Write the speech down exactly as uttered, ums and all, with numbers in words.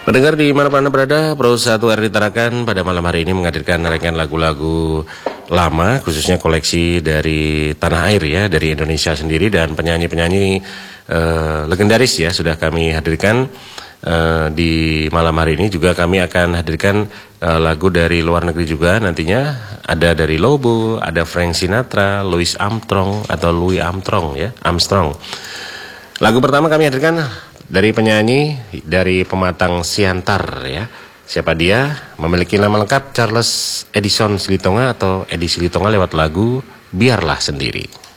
Pendengar di mana Anda berada, Pro satu R D Tarakan pada malam hari ini menghadirkan rangkaian lagu-lagu lama, khususnya koleksi dari tanah air ya, dari Indonesia sendiri, dan penyanyi-penyanyi uh, legendaris ya sudah kami hadirkan uh, di malam hari ini. Juga kami akan hadirkan uh, lagu dari luar negeri juga nantinya. Ada dari Lobo, ada Frank Sinatra, Louis Armstrong atau Louis Armstrong ya, Armstrong. Lagu pertama kami hadirkan dari penyanyi dari Pematang Siantar ya. Siapa dia? Memiliki nama lengkap Charles Edison Silitonga atau Edi Silitonga lewat lagu Biarlah Sendiri.